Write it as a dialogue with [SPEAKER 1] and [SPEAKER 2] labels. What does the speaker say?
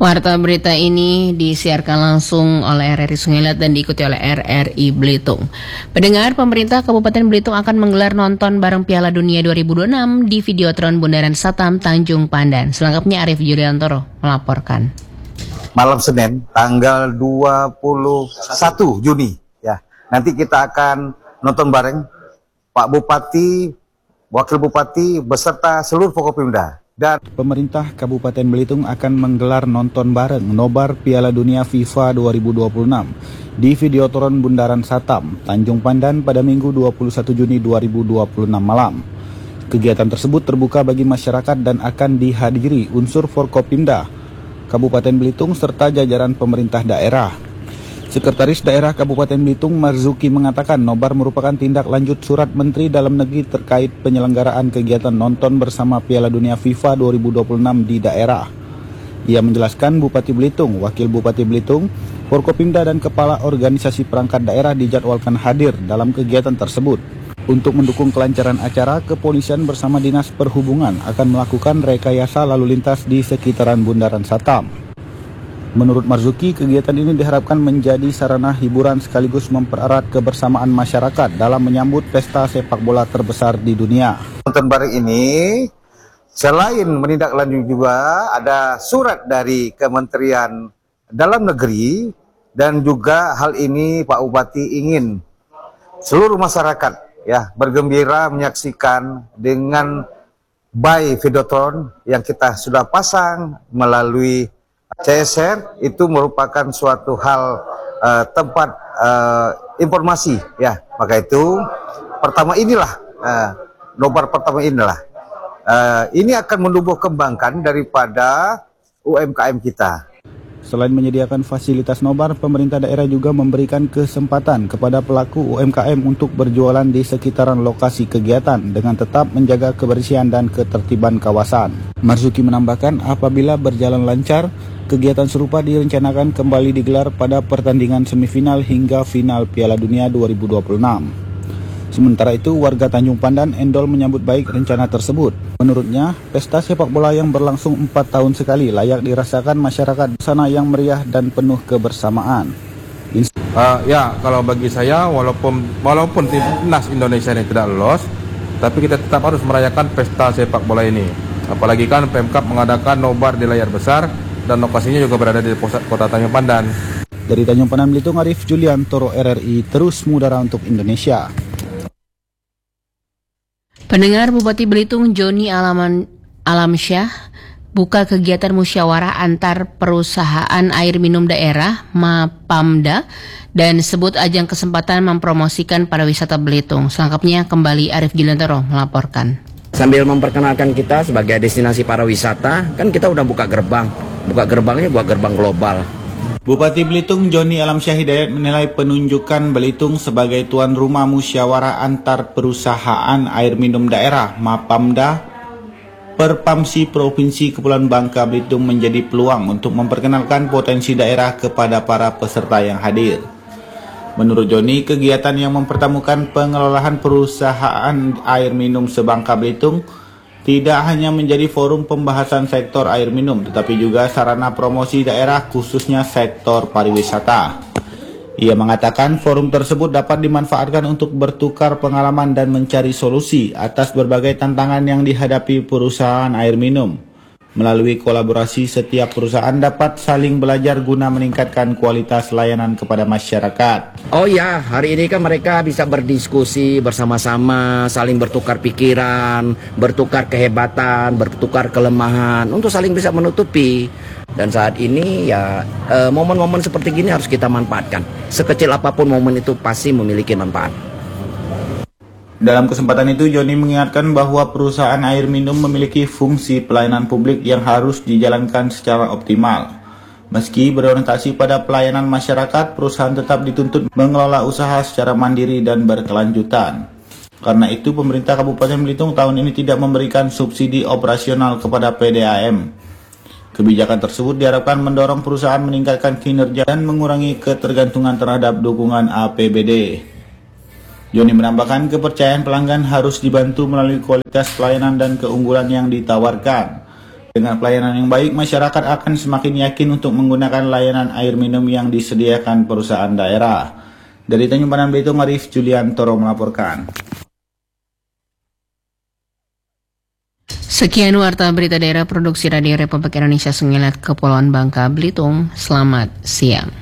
[SPEAKER 1] Warta berita ini disiarkan langsung oleh RRI Sungai Liat dan diikuti oleh RRI Belitung. Pendengar, pemerintah Kabupaten Belitung akan menggelar nonton bareng Piala Dunia 2026 di Videotron Bundaran Satam, Tanjung Pandan. Selengkapnya Arif Juliantoro melaporkan.
[SPEAKER 2] Malam Senin, tanggal 21 Juni. Ya, nanti kita akan nonton bareng Pak Bupati, Wakil Bupati, beserta seluruh Forkopimda. Dan
[SPEAKER 3] pemerintah Kabupaten Belitung akan menggelar nonton bareng nobar Piala Dunia FIFA 2026 di Videotron Bundaran Satam, Tanjung Pandan pada Minggu 21 Juni 2026 malam. Kegiatan tersebut terbuka bagi masyarakat dan akan dihadiri unsur Forkopimda Kabupaten Belitung serta jajaran pemerintah daerah. Sekretaris Daerah Kabupaten Belitung Marzuki mengatakan nobar merupakan tindak lanjut surat Menteri Dalam Negeri terkait penyelenggaraan kegiatan nonton bersama Piala Dunia FIFA 2026 di daerah. Ia menjelaskan Bupati Belitung, Wakil Bupati Belitung, Forkopimda dan Kepala Organisasi Perangkat Daerah dijadwalkan hadir dalam kegiatan tersebut. Untuk mendukung kelancaran acara, kepolisian bersama Dinas Perhubungan akan melakukan rekayasa lalu lintas di sekitaran Bundaran Satam. Menurut Marzuki, kegiatan ini diharapkan menjadi sarana hiburan sekaligus mempererat kebersamaan masyarakat dalam menyambut pesta sepak bola terbesar di dunia.
[SPEAKER 2] Nonton bareng ini, selain menindaklanjuti juga ada surat dari Kementerian Dalam Negeri, dan juga hal ini Pak Bupati ingin seluruh masyarakat ya bergembira menyaksikan dengan by Videotron yang kita sudah pasang melalui CSR. Itu merupakan suatu hal tempat informasi ya. Maka itu nobar pertama inilah ini akan menumbuh kembangkan daripada UMKM kita.
[SPEAKER 3] Selain menyediakan fasilitas nobar, pemerintah daerah juga memberikan kesempatan kepada pelaku UMKM untuk berjualan di sekitaran lokasi kegiatan dengan tetap menjaga kebersihan dan ketertiban kawasan. Marzuki menambahkan apabila berjalan lancar, kegiatan serupa direncanakan kembali digelar pada pertandingan semifinal hingga final Piala Dunia 2026. Sementara itu, warga Tanjung Pandan Endol menyambut baik rencana tersebut. Menurutnya, pesta sepak bola yang berlangsung 4 tahun sekali layak dirasakan masyarakat di sana yang meriah dan penuh kebersamaan.
[SPEAKER 4] Ya, kalau bagi saya, walaupun timnas Indonesia ini tidak lolos, tapi kita tetap harus merayakan pesta sepak bola ini. Apalagi kan Pemkab mengadakan nobar di layar besar dan lokasinya juga berada di pusat kota Tanjung Pandan.
[SPEAKER 3] Dari Tanjung Pandan Belitung, Arif Juliantoro, RRI, terus mengudara untuk Indonesia.
[SPEAKER 1] Pendengar, Bupati Belitung Joni Alamsyah buka kegiatan musyawarah antar perusahaan air minum daerah MAPAMDA dan sebut ajang kesempatan mempromosikan pariwisata Belitung. Selengkapnya kembali Arif Juliantoro melaporkan.
[SPEAKER 5] Sambil memperkenalkan kita sebagai destinasi pariwisata, kan kita udah buka gerbang. Buka gerbangnya buat gerbang global.
[SPEAKER 3] Bupati Belitung Joni Alamsyah Hidayat menilai penunjukan Belitung sebagai tuan rumah musyawarah antar perusahaan air minum daerah MAPAMDA Perpamsi Provinsi Kepulauan Bangka Belitung menjadi peluang untuk memperkenalkan potensi daerah kepada para peserta yang hadir. Menurut Joni, kegiatan yang mempertemukan pengelolaan perusahaan air minum se-Bangka Belitung tidak hanya menjadi forum pembahasan sektor air minum, tetapi juga sarana promosi daerah khususnya sektor pariwisata. Ia mengatakan forum tersebut dapat dimanfaatkan untuk bertukar pengalaman dan mencari solusi atas berbagai tantangan yang dihadapi perusahaan air minum. Melalui kolaborasi, setiap perusahaan dapat saling belajar guna meningkatkan kualitas layanan kepada masyarakat.
[SPEAKER 5] Oh ya, hari ini kan mereka bisa berdiskusi bersama-sama, saling bertukar pikiran, bertukar kehebatan, bertukar kelemahan, untuk saling bisa menutupi. Dan saat ini ya momen-momen seperti gini harus kita manfaatkan. Sekecil apapun momen itu pasti memiliki manfaat.
[SPEAKER 3] Dalam kesempatan itu, Joni mengingatkan bahwa perusahaan air minum memiliki fungsi pelayanan publik yang harus dijalankan secara optimal. Meski berorientasi pada pelayanan masyarakat, perusahaan tetap dituntut mengelola usaha secara mandiri dan berkelanjutan. Karena itu, pemerintah Kabupaten Belitung tahun ini tidak memberikan subsidi operasional kepada PDAM. Kebijakan tersebut diharapkan mendorong perusahaan meningkatkan kinerja dan mengurangi ketergantungan terhadap dukungan APBD. Joni menambahkan kepercayaan pelanggan harus dibantu melalui kualitas pelayanan dan keunggulan yang ditawarkan. Dengan pelayanan yang baik, masyarakat akan semakin yakin untuk menggunakan layanan air minum yang disediakan perusahaan daerah. Dari Tanjung Pandan Belitung, Arif Juliantoro melaporkan.
[SPEAKER 1] Sekian warta berita daerah produksi Radio Republik Indonesia Sungilat Kepulauan Bangka Belitung. Selamat siang.